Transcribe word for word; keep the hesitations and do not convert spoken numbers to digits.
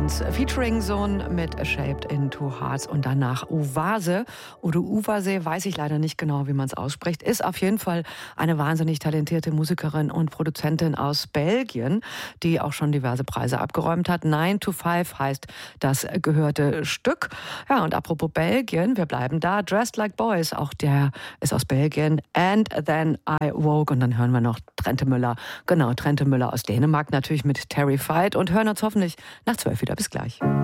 Diamonds featuring Zone mit A Shaped into Hearts und danach Uvase oder Uvase, weiß ich leider nicht genau, wie man es ausspricht, ist auf jeden Fall eine wahnsinnig talentierte Musikerin und Produzentin aus Belgien, die auch schon diverse Preise abgeräumt hat. Nine to Five heißt das gehörte Stück. Ja, und apropos Belgien, wir bleiben da. Dressed Like Boys, auch der ist aus Belgien. And Then I Woke und dann hören wir noch Trente Müller. Genau, Trente Müller aus Dänemark, natürlich mit Terrified und hören uns hoffentlich nach zwölf wieder. Bis gleich.